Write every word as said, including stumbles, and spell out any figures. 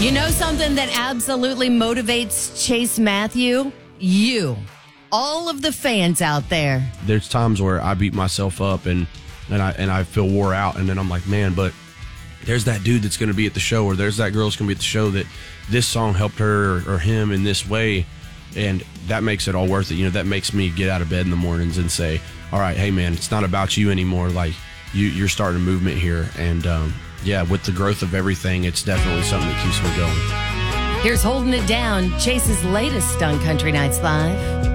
You know something that absolutely motivates Chase Matthew? You. All of the fans out there. There's times where I beat myself up and, and, I, and I feel wore out, and then I'm like, man, but there's that dude that's going to be at the show, or there's that girl that's going to be at the show that this song helped her or, or him in this way, and that makes it all worth it. You know, that makes me get out of bed in the mornings and say, all right, hey, man, it's not about you anymore. Like, you, you're starting a movement here, and um, yeah, with the growth of everything, it's definitely something that keeps me going. Here's Holding It Down, Chase's latest on Country Nights Live.